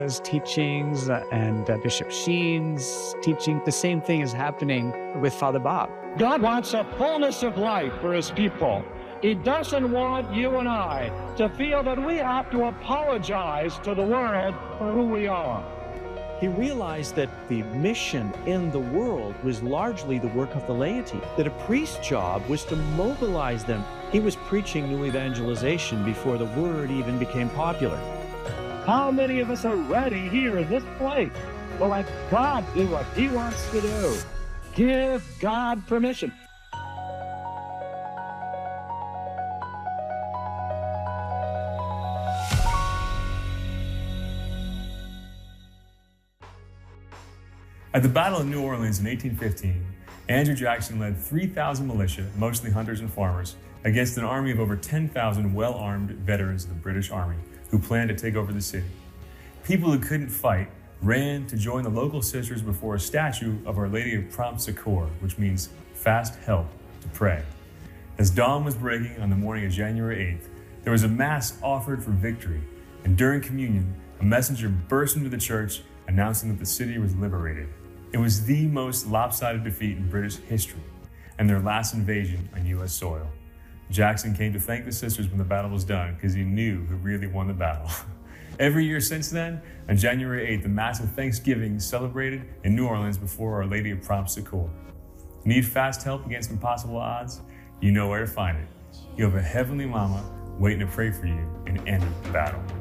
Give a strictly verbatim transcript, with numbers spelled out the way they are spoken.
His teachings uh, and uh, Bishop Sheen's teaching, the same thing is happening with Father Bob. God wants a fullness of life for his people. He doesn't want you and I to feel that we have to apologize to the world for who we are. He realized that the mission in the world was largely the work of the laity, that a priest's job was to mobilize them. He was preaching new evangelization before the word even became popular. How many of us are ready here in this place to let God do what he wants to do? Give God permission. At the Battle of New Orleans in eighteen fifteen, Andrew Jackson led three thousand militia, mostly hunters and farmers, against an army of over ten thousand well-armed veterans of the British Army who planned to take over the city. People who couldn't fight ran to join the local sisters before a statue of Our Lady of Prompt Succor, which means fast help, to pray. As dawn was breaking on the morning of January eighth, there was a mass offered for victory, and during communion, a messenger burst into the church announcing that the city was liberated. It was the most lopsided defeat in British history and their last invasion on U S soil. Jackson came to thank the sisters when the battle was done because he knew who really won the battle. Every year since then, on January eighth, a massive Thanksgiving is celebrated in New Orleans before Our Lady of Prompt Succor. Need fast help against impossible odds? You know where to find it. You have a heavenly mama waiting to pray for you in any battle.